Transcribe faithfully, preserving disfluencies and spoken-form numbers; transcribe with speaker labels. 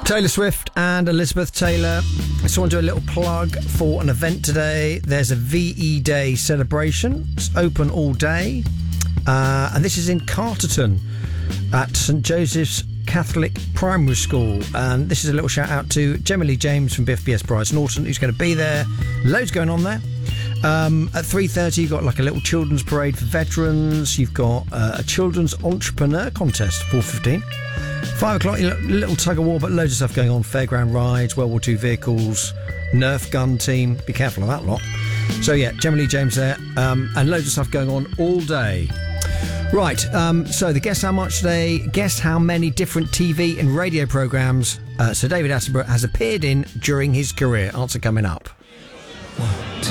Speaker 1: Taylor Swift and Elizabeth Taylor. I just want to do a little plug for an event today. There's a V E Day celebration. It's open all day. Uh, and this is in Carterton at St Joseph's Catholic Primary School. And this is a little shout out to Gemma Lee James from B F B S Brides Norton, who's going to be there. Loads going on there. Um, at three thirty, you've got like a little children's parade for veterans. You've got uh, a children's entrepreneur contest, four fifteen. Five o'clock, a little tug of war, but loads of stuff going on. Fairground rides, World War Two vehicles, Nerf gun team. Be careful of that lot. So yeah, Gemma Lee James there, um, and loads of stuff going on all day. Right, um, so the Guess How Much today. Guess how many different T V and radio programmes uh, Sir David Attenborough has appeared in during his career. Answer coming up.